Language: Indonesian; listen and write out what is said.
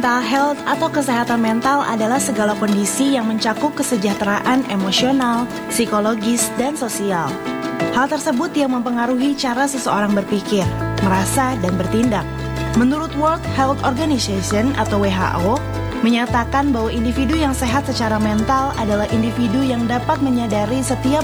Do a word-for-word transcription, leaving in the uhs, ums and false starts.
Mental health atau kesehatan mental adalah segala kondisi yang mencakup kesejahteraan emosional, psikologis, dan sosial. Hal tersebut yang mempengaruhi cara seseorang berpikir, merasa, dan bertindak. Menurut World Health Organization atau W H O, menyatakan bahwa individu yang sehat secara mental adalah individu yang dapat menyadari setiap